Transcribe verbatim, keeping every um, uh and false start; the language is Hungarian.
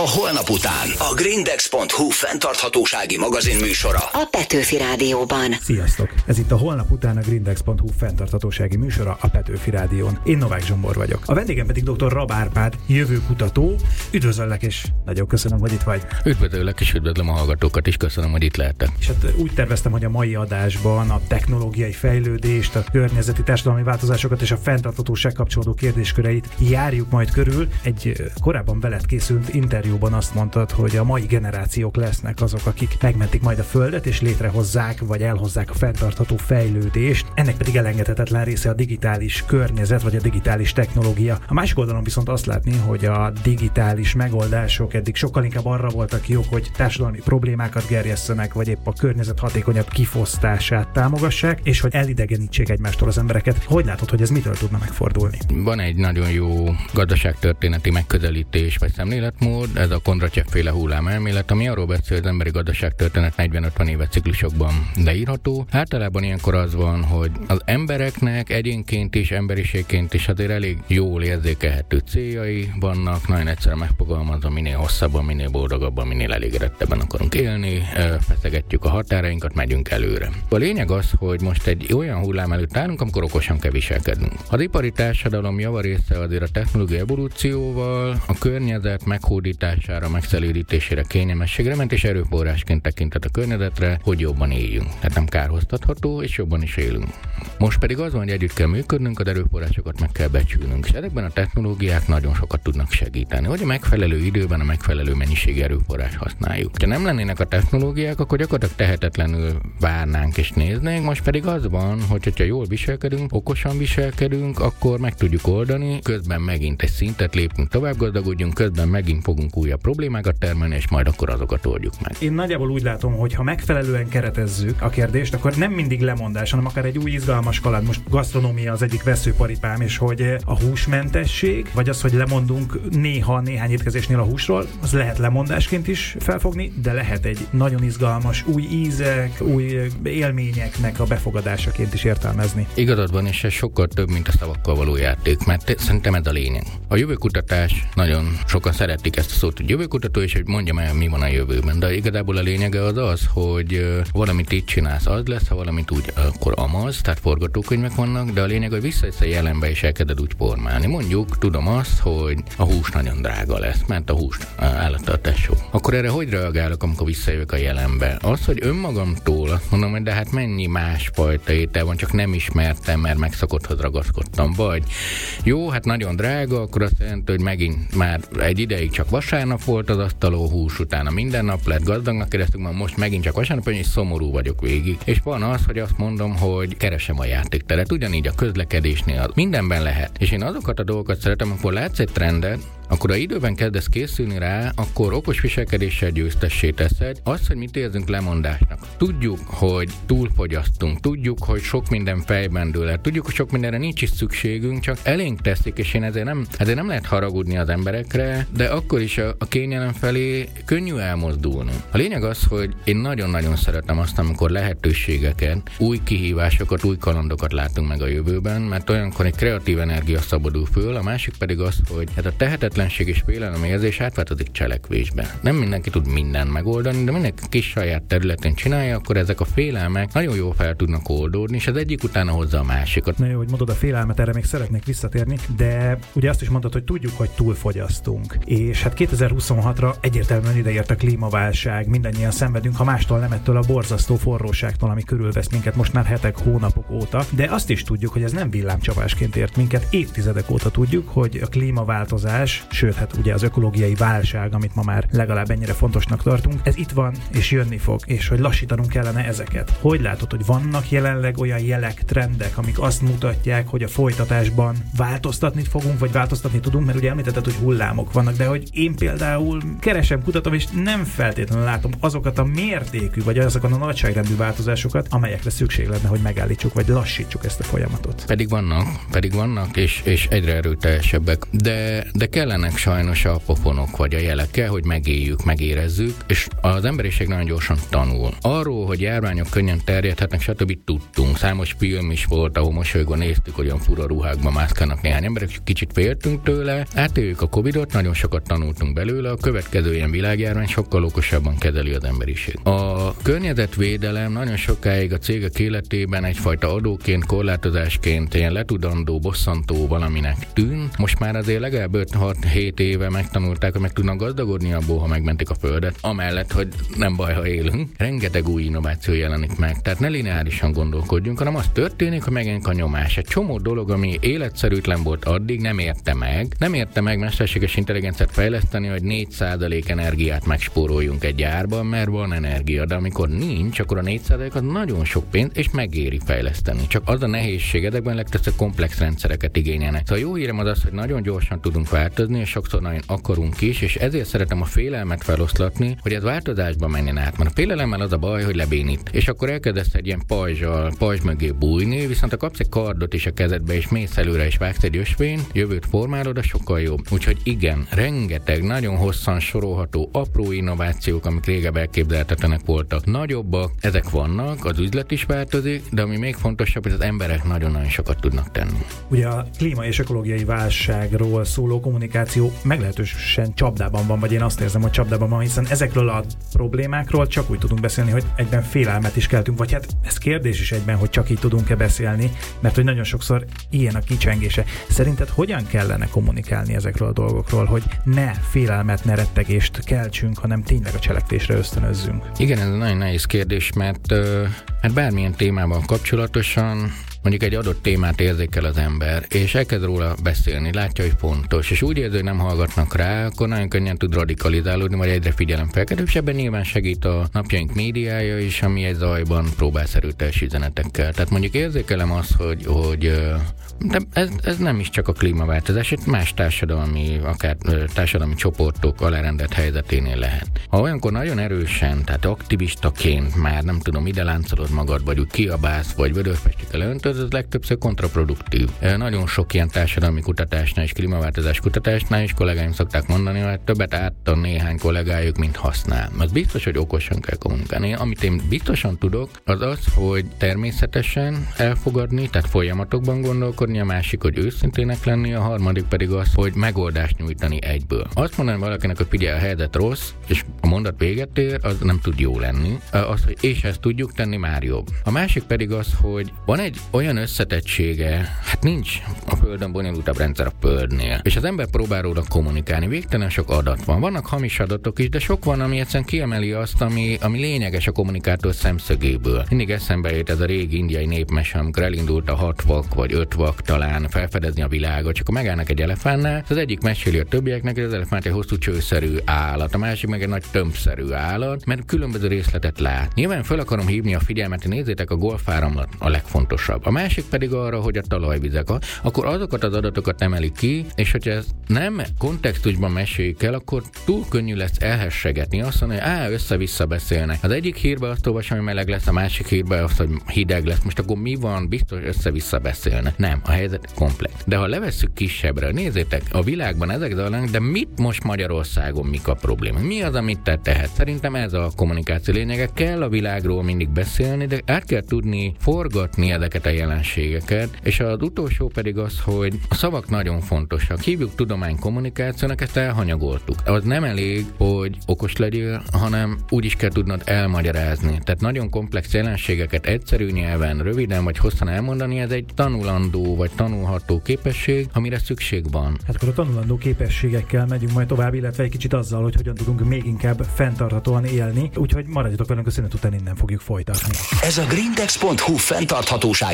a holnap után. A grindex pont hu fenntarthatósági magazin műsora. A Petőfi Rádióban. Sziasztok! Ez itt a holnap után a grindex pont hu fenntarthatósági műsora a Petőfi Rádión. Én Novák Zsombor vagyok. A vendégem pedig dr. Rab Árpád, jövőkutató. Üdvözöllek, és nagyon köszönöm, hogy itt vagy. Üdvözöllek, és üdvözlöm a hallgatókat is, köszönöm, hogy itt lehetek. És hát úgy terveztem, hogy a mai adásban a technológiai fejlődést, a környezeti társadalmi változásokat és a fenntarthatóság kapcsolódó kérdésköreit járjuk majd körül. Egy korábban veled készült interjúban azt mondtad, hogy a mai generációk lesznek azok, akik megmentik majd a Földet, és létrehozzák, vagy elhozzák a fenntartható fejlődést. Ennek pedig elengedhetetlen része a digitális környezet, vagy a digitális technológia. A másik oldalon viszont azt látni, hogy a digitális megoldások eddig sokkal inkább arra voltak jók, hogy társadalmi problémákat gerjesszenek, vagy épp a környezet hatékonyabb kifosztását támogassák, és hogy elidegenítsék egymástól az embereket. Hogy látod, hogy ez mitől tudna megfordulni? Van egy nagyon jó gazdaságtörténeti megközelítés vagy szemléletmód, ez a Kondratyev-féle hullámelmélet, ami arról beszél, hogy az emberi gazdaságtörténet negyven-ötven éves ciklusokban leírható. Általában ilyenkor az van, hogy az embereknek egyénként is, emberiségként is azért elég jól érzékelhető céljai vannak, nagyon egyszerűen megfogalmazva, minél hosszabban, minél boldogabban, minél elégedettebben akarunk élni, feszegetjük a határainkat, megyünk előre. A lényeg az, hogy most egy olyan hullám előtt állunk, amikor okosan kell viselkednünk. Az ipari társadalom javarésze azért a technológiai evolúcióval, a környezet meghódítására, megszelídítésére, kényelmességre ment, és erőforrásként tekintett a környezetre, hogy jobban éljünk. Tehát nem kárhoztatható, és jobban is élünk. Most pedig az van, hogy együtt kell működnünk, az erőforrásokat meg kell becsülnünk, és ezekben a technológiák nagyon sokat tudnak segíteni, hogy a megfelelő időben a megfelelő mennyiségű erőforrás használjuk. Ha nem lennének a technológiák, akkor gyakorlatilag tehetetlenül várnánk és néznénk, most pedig az van, hogy hogyha jól viselkedünk, okosan viselkedünk, akkor meg tudjuk oldani, közben megint egy szintet lépünk, tovább gazdagodjunk, közben megint fogunk újabb problémákat termelni, és majd akkor azokat oldjuk meg. Én nagyjából úgy látom, hogy ha megfelelően keretezzük a kérdést, akkor nem mindig lemondás, hanem akár egy új izgalmas kaland. Most gasztronómia az egyik veszőparipám, és hogy a húsmentesség, vagy az, hogy lemondunk néha néhány étkezésnél a húsról, az lehet lemondásként is felfogni, de lehet egy nagyon izgalmas új ízek, új élményeknek a befogadásaként is értelmezni. Igazad van, és ez sokkal több, mint a szavakkal való játék, mert szerintem ez a lényeg. A jövőkutatás, nagyon sokan szeretik ezt a szót, hogy jövőkutató, és hogy mondjam el, mi van a jövőben. De igazából a lényege az az, hogy valamit így csinálsz, az lesz, ha valamit úgy, akkor amaz, tehát forgatókönyvek vannak, de a lényeg, hogy visszajössz a jelenbe, és elkezded úgy formálni. Mondjuk, tudom azt, hogy a hús nagyon drága lesz, mert a hús állattartás jó. Akkor erre hogy reagálok, amikor visszajövök a jelenbe? Az, hogy önmagamtól azt mondom, hogy de hát mennyi másfajta étel van, csak nem ismertem, mert megszokotthoz ragaszkodtam. Vagy jó, hát nagyon drága, akkor azt jelenti, hogy megint már egy ideig csak vasárnap volt az asztaló hús, utána minden nap lett, gazdagnak keresztül, már most megint csak vasárnap, és szomorú vagyok végig. És van az, hogy azt mondom, hogy keresem a játékteret, ugyanígy a közlekedésnél mindenben lehet. És én azokat a dolgokat szeretem, amikor látsz egy trendet, akkor ha időben kezdesz készülni rá, akkor okos viselkedéssel győztessé teszed. Az, hogy mit érzünk lemondásnak. Tudjuk, hogy túlfogyasztunk, tudjuk, hogy sok minden fejben dől el, tudjuk, hogy sok mindenre nincs is szükségünk, csak elénk teszik, és én ezért nem, ezért nem lehet haragudni az emberekre, de akkor is a, a kényelem felé könnyű elmozdulni. A lényeg az, hogy én nagyon-nagyon szeretem azt, amikor lehetőségeket, új kihívásokat, új kalandokat látunk meg a jövőben, mert olyankor egy kreatív energia szabadul föl, a másik pedig az, hogy ez a tehetetlenség és félelemérzés átváltozik cselekvésbe. Nem mindenki tud mindent megoldani, de mindenki kis saját területén csinálja, akkor ezek a félelmek nagyon jól fel tudnak oldódni, és az egyik utána hozza a másikat. Na jó, hogy mondod a félelmet, erre még szeretnék visszatérni, de ugye azt is mondtad, hogy tudjuk, hogy túlfogyasztunk. És hát kétezer-huszonhatra egyértelműen ideért a klímaválság, mindannyian szenvedünk, ha mástól nem ettől a borzasztó forróságtól, ami körülvesz minket most már hetek, hónapok óta, de azt is tudjuk, hogy ez nem villámcsapásként ért minket, évtizedek óta tudjuk, hogy a klímaváltozás, sőt, hát ugye az ökológiai válság, amit ma már legalább ennyire fontosnak tartunk, ez itt van, és jönni fog, és hogy lassítanunk kellene ezeket. Hogy látod, hogy vannak jelenleg olyan jelek, trendek, amik azt mutatják, hogy a folytatásban változtatni fogunk, vagy változtatni tudunk, mert ugye említetted, hogy hullámok vannak, de hogy én például keresem, kutatom, és nem feltétlenül látom azokat a mértékű, vagy azokat a nagyságrendű változásokat, amelyekre szükség lenne, hogy megállítsuk, vagy lassítsuk ezt a folyamatot. Pedig vannak, pedig vannak, és, és egyre erőteljesebbek. De, de kellene kellenek sajnos a pofonok vagy a jelek, kell, hogy megéljük, megérezzük, és az emberiség nagyon gyorsan tanul. Arról, hogy járványok könnyen terjedhetnek, stb. Tudtunk. Számos film is volt, ahol mosolygó néztük, hogy olyan fura ruhákban mászkálnak néhány emberek, és kicsit féltünk tőle. Átéljük a Covidot, nagyon sokat tanultunk belőle, a következő ilyen világjárvány sokkal okosabban kezeli az emberiség. A környezetvédelem nagyon sokáig a cégek életében egyfajta adóként, korlátozásként, ilyen letudandó, bosszantó valaminek tűnt. Most már azért legalább öt-hat-hét éve megtanulták, hogy meg tudnak gazdagodni abból, ha megmentik a földet, amellett, hogy nem baj, ha élünk. Rengeteg új innováció jelenik meg, tehát ne lineárisan gondolkodjunk, hanem az történik, hogy megjelenik a nyomás. Egy csomó dolog, ami életszerűtlen volt addig, nem érte meg. Nem érte meg mesterséges intelligenciát fejleszteni, hogy négy százalék energiát megspóroljunk egy gyárban, mert van energia, de amikor nincs, akkor a négy százalék az nagyon sok pénz, és megéri fejleszteni. Csak az a nehézség, ezekben legtöbbször komplex rendszereket igényelnek. Szóval jó hírem az az, hogy nagyon gyorsan tudunk változni, és sokszor nagyon akarunk is, és ezért szeretem a félelmet feloszlatni, hogy ez változásba menjen át. Mert a félelemmel az a baj, hogy lebénít. És akkor elkezdesz egy ilyen pajzsal, pajzs mögé bújni, viszont ha kapsz egy kardot is a kezedbe, és mész előre, és vágsz egy ösvényt, jövőt formálod, az sokkal jobb. Úgyhogy igen, rengeteg, nagyon hosszan sorolható apró innovációk, amik régebb elképzelhetetlenek voltak. Nagyobbak, ezek vannak, az üzlet is változik, de ami még fontosabb, hogy az emberek nagyon-nagyon sokat tudnak tenni. Ugye a klíma és ökológiai válságról szóló kommunikáció meglehetősen csapdában van, vagy én azt érzem, hogy csapdában van, hiszen ezekről a problémákról csak úgy tudunk beszélni, hogy egyben félelmet is keltünk, vagy hát ez kérdés is egyben, hogy csak így tudunk-e beszélni, mert hogy nagyon sokszor ilyen a kicsengése. Szerinted hogyan kellene kommunikálni ezekről a dolgokról, hogy ne félelmet, ne rettegést keltsünk, hanem tényleg a cselekvésre ösztönözzünk? Igen, ez egy nagyon nehéz kérdés, mert, mert bármilyen témával kapcsolatosan mondjuk egy adott témát érzékel az ember, és elkezd róla beszélni, látja, hogy fontos, és úgy érzi, hogy nem hallgatnak rá, akkor nagyon könnyen tud radikalizálódni, vagy egyre figyelemfelkeltő, és ebben nyilván segít a napjaink médiája is, ami egy zajban próbál erőteljes üzenetekkel. Tehát mondjuk érzékelem azt, hogy, hogy de ez, ez nem is csak a klímaváltozás, itt más társadalmi, akár társadalmi csoportok alárendelt helyzeténél lehet. Ha olyankor nagyon erősen, tehát aktivistaként már nem tudom, ide láncolod magad, vagy úgy kiabálsz, vagy vödörfestikkel öntöd, ez legtöbbször kontraproduktív. Nagyon sok ilyen társadalmi kutatásnál és klímaváltozás kutatásnál is kollégáim szokták mondani, hogy többet áttan néhány kollégájuk, mint használ. Az biztos, hogy okosan kell kommunikálni. Amit én biztosan tudok, az az, hogy természetesen elfogadni, tehát folyamatokban gondolkodni, a másik, hogy őszintének lenni, a harmadik pedig az, hogy megoldást nyújtani egyből. Azt mondani valakinek, hogy figyelj, a helyzet rossz, és a mondat véget ér, az nem tud jó lenni. Az, hogy és ezt tudjuk tenni, már jobb. A másik pedig az, hogy van egy olyan összetettsége, hát nincs a Földön bonyolultabb rendszer a Földnél, és az ember próbál róla kommunikálni. Végtelen sok adat van. Vannak hamis adatok is, de sok van, ami egyszerűen kiemeli azt, ami, ami lényeges a kommunikátor szemszögéből. Mindig eszembe jut ez a régi indiai népmese, amikor elindult a hat vak vagy öt vak talán felfedezni a világot, csak akkor megállnak egy elefántnál, az egyik meséli a többieknek, hogy az elefánt egy hosszú csőszerű állat, a másik meg egy nagy tömbszerű állat, mert különböző részletet lát. Nyilván fel akarom hívni a figyelmet, hogy nézzétek, a golfáramlat a legfontosabb. A másik pedig arra, hogy a talajvizek, akkor azokat az adatokat emeli ki, és hogyha ez nem kontextusban meséljük el, akkor túl könnyű lesz elhessegetni. Azt mondja, hogy á, össze-vissza beszélnek. Az egyik hírben azt olvasom, hogy meleg lesz, a másik hírben azt, hogy hideg lesz. Most akkor mi van? Biztos össze-vissza beszélnek. Nem, a helyzet komplex. De ha levesszük kisebbre, nézzétek, a világban ezek zajlanak, de mit most Magyarországon mik a probléma? Mi az, amit te tehet? Szerintem ez a kommunikáció lényege. Kell a világról mindig beszélni, de át kell tudni forgatni ezeket a jelenségeket, és az utolsó pedig az, hogy a szavak nagyon fontosak. Hívjuk tudománykommunikációnak, ezt elhanyagoltuk. Az nem elég, hogy okos legyél, hanem úgy is kell tudnod elmagyarázni. Tehát nagyon komplex jelenségeket egyszerű nyelven, röviden vagy hosszan elmondani, ez egy tanulandó vagy tanulható képesség, amire szükség van. Hát akkor a tanulandó képességekkel megyünk majd tovább, illetve egy kicsit azzal, hogy hogyan tudunk még inkább fenntarthatóan élni, úgyhogy maradjatok velünk, a szünet után innen fogjuk folytatni. Ez a grindex pont hu fenntarthatósági